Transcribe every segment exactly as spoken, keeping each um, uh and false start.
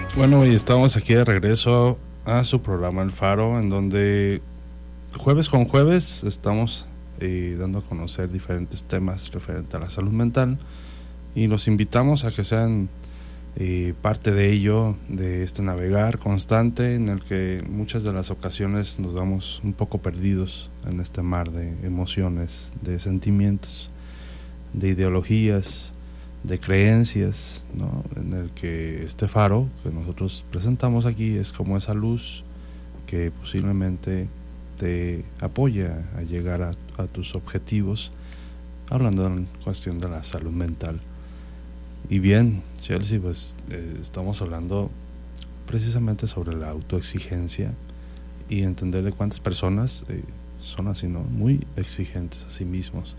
Bueno, y estamos aquí de regreso a su programa El Faro, en donde jueves con jueves estamos eh, dando a conocer diferentes temas referentes a la salud mental, y los invitamos a que sean eh, parte de ello, de este navegar constante en el que muchas de las ocasiones nos damos un poco perdidos en este mar de emociones, de sentimientos, de ideologías, de creencias, ¿no? En el que este faro que nosotros presentamos aquí es como esa luz que posiblemente te apoya a llegar a, a tus objetivos, hablando en cuestión de la salud mental. Y bien, Chelsea, pues eh, estamos hablando precisamente sobre la autoexigencia y entender de cuántas personas eh, son así, ¿no? Muy exigentes a sí mismos.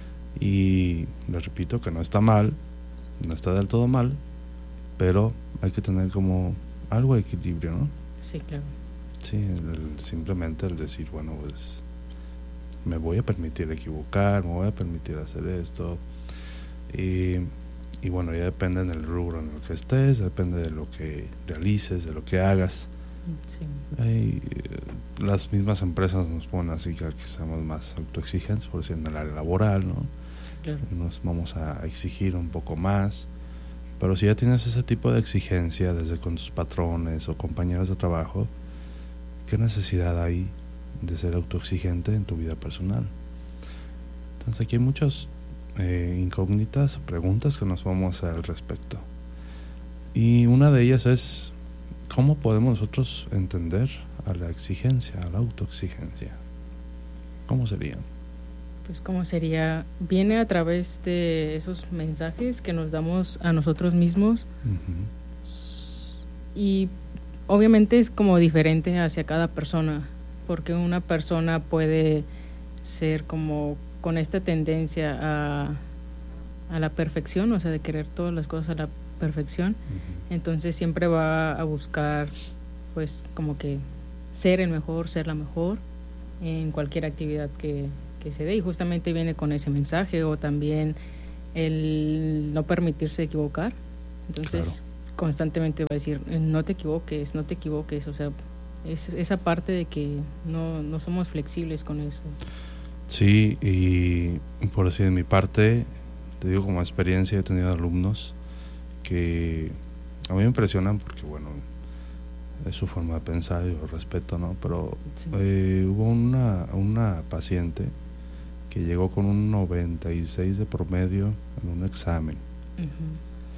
Y les repito que no está mal, no está del todo mal, pero hay que tener como algo de equilibrio, ¿no? Sí, claro. Sí, el, simplemente el decir, bueno, pues me voy a permitir equivocar, me voy a permitir hacer esto, y, y bueno, ya depende del rubro en el que estés, depende de lo que realices, de lo que hagas. Sí. Hay, eh, las mismas empresas nos ponen así que, que seamos más autoexigentes, por decir, en el área laboral, ¿no? Claro. Nos vamos a exigir un poco más, pero si ya tienes ese tipo de exigencia desde con tus patrones o compañeros de trabajo, ¿qué necesidad hay de ser autoexigente en tu vida personal? Entonces aquí hay muchas eh, incógnitas, preguntas que nos vamos a hacer al respecto, y una de ellas es ¿cómo podemos nosotros entender a la exigencia, a la autoexigencia? ¿Cómo sería? Pues cómo sería, viene a través de esos mensajes que nos damos a nosotros mismos. Uh-huh. Y obviamente es como diferente hacia cada persona, porque una persona puede ser como con esta tendencia a, a la perfección, o sea, de querer todas las cosas a la perfección. Uh-huh. Entonces siempre va a buscar pues como que ser el mejor, ser la mejor en cualquier actividad que que se dé, y justamente viene con ese mensaje, o también el no permitirse equivocar. Entonces claro, constantemente va a decir no te equivoques, no te equivoques, o sea, es esa parte de que no, no somos flexibles con eso. Sí, y por decir de mi parte, te digo como experiencia, he tenido alumnos que a mí me impresionan porque bueno, es su forma de pensar y lo respeto, ¿no? Pero sí. eh, hubo una, una paciente que llegó con un noventa y seis de promedio en un examen. Uh-huh.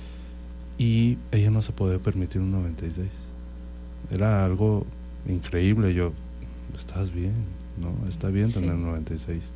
Y ella no se podía permitir un noventa y seis. Era algo increíble. Yo, estás bien, ¿no? Está bien sí. tener un noventa y seis.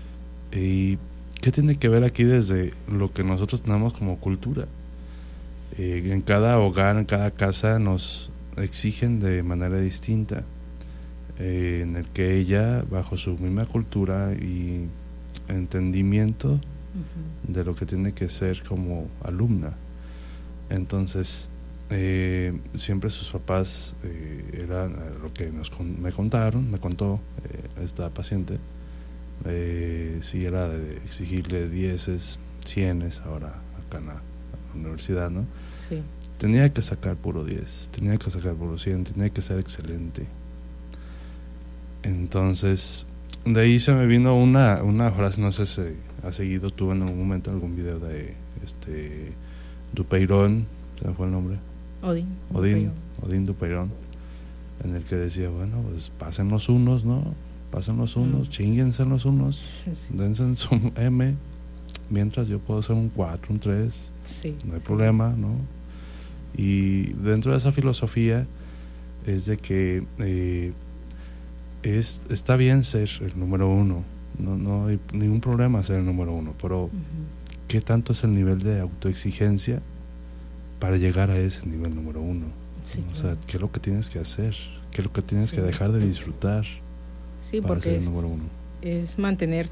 ¿Y qué tiene que ver aquí desde lo que nosotros tenemos como cultura? Eh, en cada hogar, en cada casa nos exigen de manera distinta, eh, en el que ella, bajo su misma cultura y entendimiento uh-huh. de lo que tiene que ser como alumna, entonces eh, siempre sus papás eh, eran lo que nos me contaron, me contó eh, esta paciente, eh, si era de exigirle dieces, cienes, ahora acá en la, en la universidad, ¿no? Sí. Tenía que sacar puro diez, tenía que sacar puro cien, tenía que ser excelente. Entonces, de ahí se me vino una, una frase, no sé si ha seguido tú en algún momento algún video de este Dupeirón, ¿se me fue el nombre? Odín. Odín, Odín Dupeirón, en el que decía, bueno, pues pasen los unos, ¿no? Pasen los unos, mm. chinguense los unos, sí. dense en su M, mientras yo puedo hacer un cuatro, un tres, sí, no hay sí. problema, ¿no? Y dentro de esa filosofía es de que eh, es, está bien ser el número uno, no, no hay ningún problema ser el número uno, pero uh-huh. ¿qué tanto es el nivel de autoexigencia para llegar a ese nivel número uno? Sí, o claro. sea, ¿qué es lo que tienes que hacer? ¿Qué es lo que tienes sí. que dejar de disfrutar sí, para porque ser el es, número uno? Es mantener,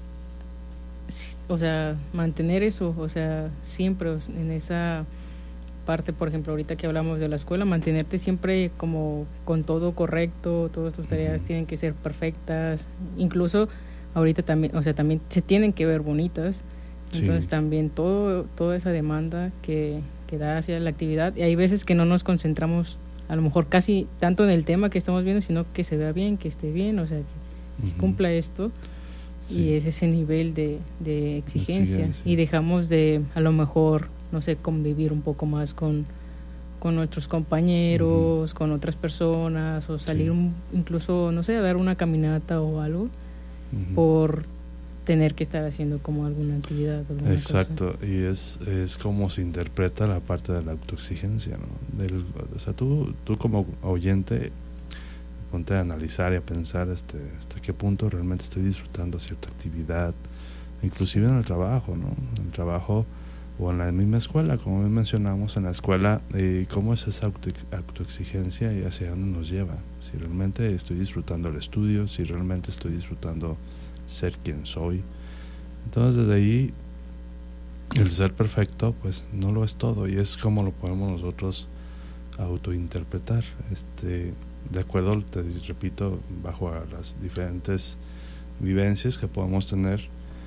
o sea, mantener eso, o sea, siempre en esa parte, por ejemplo, ahorita que hablamos de la escuela, mantenerte siempre como con todo correcto, todas tus tareas uh-huh. tienen que ser perfectas, incluso ahorita también, o sea, también se tienen que ver bonitas, sí. entonces también todo, toda esa demanda que, que da hacia la actividad, y hay veces que no nos concentramos a lo mejor casi tanto en el tema que estamos viendo, sino que se vea bien, que esté bien, o sea, que uh-huh. cumpla esto. Sí. Y es ese nivel de, de exigencia. exigencia. Y dejamos de, a lo mejor, no sé, convivir un poco más con, con nuestros compañeros, uh-huh. con otras personas, o salir sí. un, incluso, no sé, a dar una caminata o algo, uh-huh. por tener que estar haciendo como alguna actividad. Alguna Exacto, cosa. Y es, es como se interpreta la parte de la autoexigencia, ¿no? Del, o sea, tú, tú como oyente, ponte a analizar y a pensar este, hasta qué punto realmente estoy disfrutando cierta actividad, inclusive en el trabajo, ¿no? En el trabajo o en la misma escuela, como bien mencionamos, en la escuela, eh, cómo es esa auto, autoexigencia y hacia dónde nos lleva. Si realmente estoy disfrutando el estudio, si realmente estoy disfrutando ser quien soy. Entonces desde ahí el ser perfecto pues no lo es todo, y es como lo podemos nosotros autointerpretar, este de acuerdo, te repito, bajo a las diferentes vivencias que podemos tener.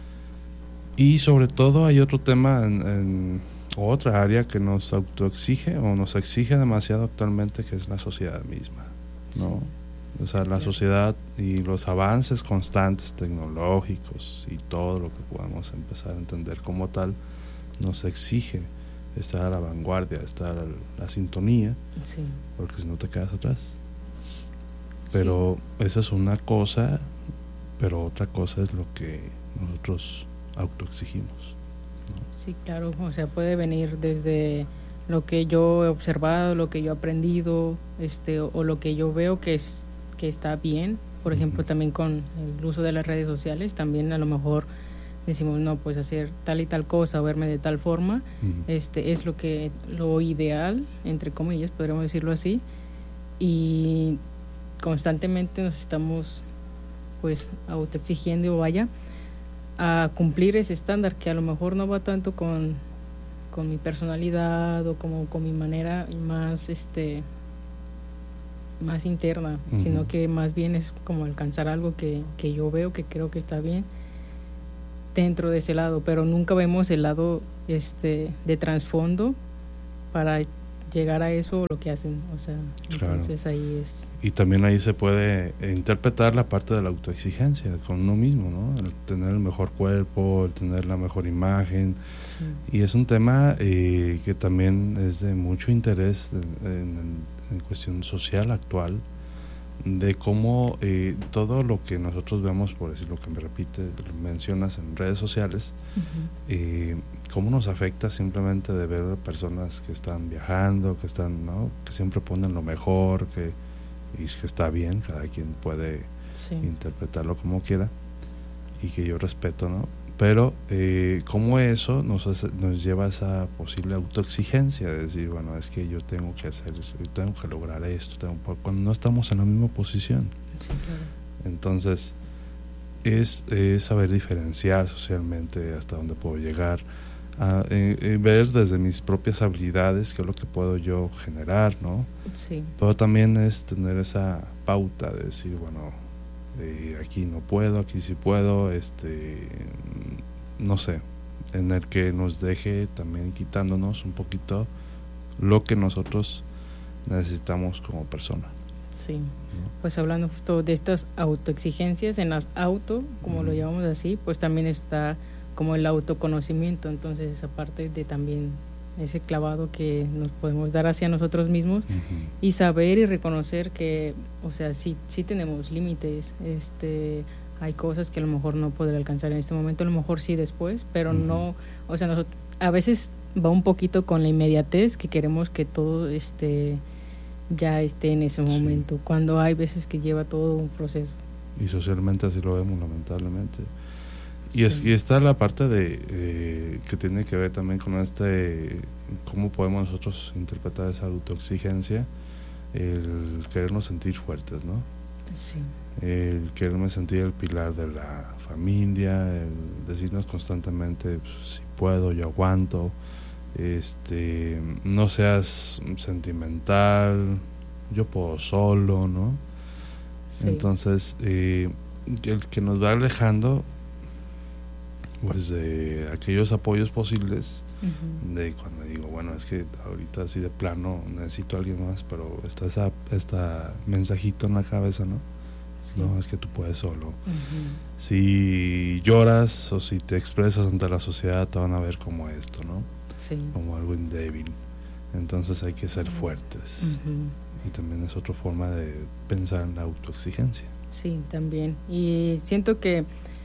Y sobre todo hay otro tema en, en otra área que nos autoexige o nos exige demasiado actualmente, que es la sociedad misma, ¿no? Sí. O sea, sí, la claro. sociedad y los avances constantes tecnológicos y todo lo que podamos empezar a entender como tal nos exige estar a la vanguardia, estar a la sintonía, sí. porque si no te quedas atrás. Pero sí. esa es una cosa, pero otra cosa es lo que nosotros autoexigimos, ¿no? Sí, claro, o sea, puede venir desde lo que yo he observado, lo que yo he aprendido, este, o, o lo que yo veo que es que está bien. Por ejemplo, uh-huh. también con el uso de las redes sociales, también a lo mejor decimos, no, pues hacer tal y tal cosa o verme de tal forma, uh-huh. este es lo que lo ideal, entre comillas, podríamos decirlo así, y constantemente nos estamos pues autoexigiendo, o vaya, a cumplir ese estándar que a lo mejor no va tanto con, con mi personalidad o como con mi manera más este más interna, uh-huh. sino que más bien es como alcanzar algo que, que yo veo que creo que está bien dentro de ese lado, pero nunca vemos el lado este de trasfondo para llegar a eso, lo que hacen, o sea, claro. entonces ahí es. Y también ahí se puede interpretar la parte de la autoexigencia con uno mismo, ¿no? El tener el mejor cuerpo, el tener la mejor imagen, sí. y es un tema eh, que también es de mucho interés en, en, en cuestión social actual, de cómo eh, todo lo que nosotros vemos, por decir lo que me repite, mencionas en redes sociales, uh-huh. eh, cómo nos afecta simplemente de ver personas que están viajando, que están, ¿no? que siempre ponen lo mejor, que, y que está bien, cada quien puede sí. interpretarlo como quiera, y que yo respeto, ¿no? Pero eh, cómo eso nos, hace, nos lleva a esa posible autoexigencia de decir, bueno, es que yo tengo que hacer eso, yo tengo que lograr esto, tengo, cuando no estamos en la misma posición. Sí, claro. Entonces es, es saber diferenciar socialmente hasta dónde puedo llegar, a eh, eh, ver desde mis propias habilidades qué es lo que puedo yo generar, ¿no? Sí. Pero también es tener esa pauta de decir, bueno, eh, aquí no puedo, aquí sí puedo, este, no sé, en el que nos deje también quitándonos un poquito lo que nosotros necesitamos como persona. Sí, ¿no? Pues hablando justo de estas autoexigencias, en las auto, como mm. lo llamamos así, pues también está como el autoconocimiento, entonces esa parte de también ese clavado que nos podemos dar hacia nosotros mismos, uh-huh. y saber y reconocer que, o sea, sí, sí tenemos límites, este, hay cosas que a lo mejor no podré alcanzar en este momento, a lo mejor sí después, pero uh-huh. no, o sea, nosotros, a veces va un poquito con la inmediatez, que queremos que todo este ya esté en ese momento, sí. cuando hay veces que lleva todo un proceso. Y socialmente así lo vemos, lamentablemente. Y, sí. es, y está la parte de eh, que tiene que ver también con este, cómo podemos nosotros interpretar esa autoexigencia, el querernos sentir fuertes, ¿no? Sí. El quererme sentir el pilar de la familia, el decirnos constantemente, pues, si puedo, yo aguanto, este, no seas sentimental, yo puedo solo, ¿no? Sí. Entonces, eh, el que nos va alejando pues de aquellos apoyos posibles, uh-huh. de cuando digo, bueno, es que ahorita así de plano necesito a alguien más, pero está esa, esta mensajito en la cabeza, ¿no? Sí. No, es que tú puedes solo. Uh-huh. Si lloras o si te expresas ante la sociedad, te van a ver como esto, ¿no? Sí. Como algo débil. Entonces hay que ser uh-huh. fuertes. Uh-huh. Y también es otra forma de pensar en la autoexigencia. Sí, también. Y siento que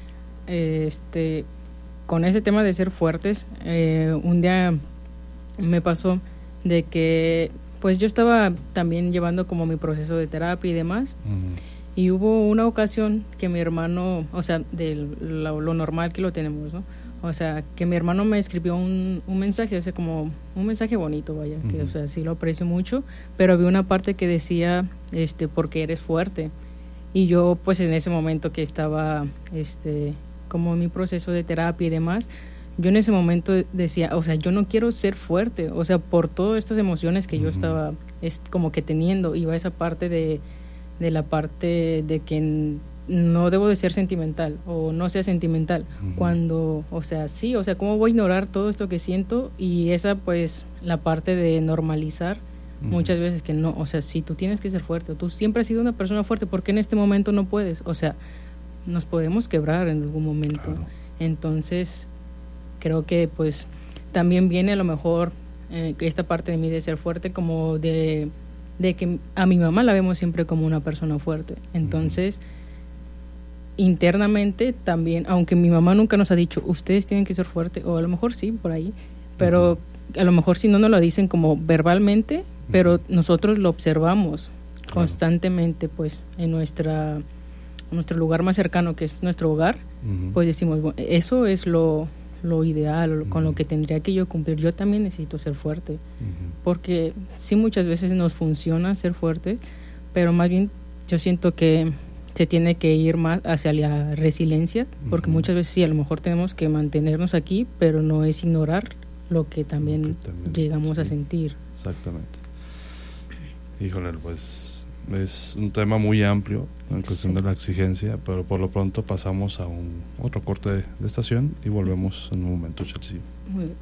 eh, este con ese tema de ser fuertes, eh, un día me pasó de que pues yo estaba también llevando como mi proceso de terapia y demás. Uh-huh. Y hubo una ocasión que mi hermano, o sea, de lo, lo normal que lo tenemos, ¿no? O sea, que mi hermano me escribió un, un mensaje, o sea, como un mensaje bonito, vaya, uh-huh. que, o sea, sí lo aprecio mucho, pero había una parte que decía, este, porque eres fuerte. Y yo, pues, en ese momento que estaba, este, como en mi proceso de terapia y demás, yo en ese momento decía, o sea, yo no quiero ser fuerte, o sea, por todas estas emociones que uh-huh. yo estaba, es, como que teniendo, iba esa parte de, de la parte de que no debo de ser sentimental o no sea sentimental, uh-huh. cuando, o sea, sí, o sea, ¿cómo voy a ignorar todo esto que siento? Y esa, pues, la parte de normalizar uh-huh. muchas veces que no, o sea, si tú tienes que ser fuerte, tú siempre has sido una persona fuerte, ¿por qué en este momento no puedes? O sea, nos podemos quebrar en algún momento. Claro. Entonces, creo que, pues, también viene a lo mejor eh, esta parte de mí de ser fuerte, como de, de que a mi mamá la vemos siempre como una persona fuerte. Entonces, uh-huh. internamente también, aunque mi mamá nunca nos ha dicho, ustedes tienen que ser fuertes, o a lo mejor sí, por ahí, pero uh-huh. a lo mejor si no nos lo dicen como verbalmente, uh-huh. pero nosotros lo observamos claro. constantemente, pues, en nuestra, nuestro lugar más cercano, que es nuestro hogar, uh-huh. pues decimos, bueno, eso es lo, lo ideal, o uh-huh. con lo que tendría que yo cumplir. Yo también necesito ser fuerte, uh-huh. porque sí, muchas veces nos funciona ser fuerte, pero más bien yo siento que se tiene que ir más hacia la resiliencia, porque uh-huh. muchas veces sí, a lo mejor tenemos que mantenernos aquí, pero no es ignorar lo que también, lo que también llegamos sí. a sentir. Exactamente. Híjole, pues es un tema muy amplio en cuestión sí. de la exigencia, pero por lo pronto pasamos a un otro corte de, de estación y volvemos en un momento, Chelsea. Muy bien.